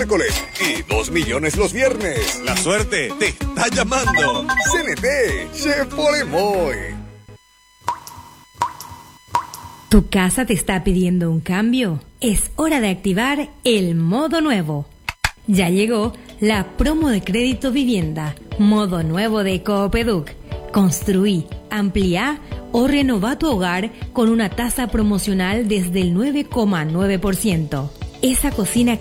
miércoles y 2 millones los viernes. La suerte te está llamando. CNT, Chevrolet Moy. ¿Tu casa te está pidiendo un cambio? Es hora de activar el modo nuevo. Ya llegó la promo de crédito vivienda, modo nuevo de Coopeduc. Construí, ampliá o renová tu hogar con una tasa promocional desde el 9,9%. Esa cocina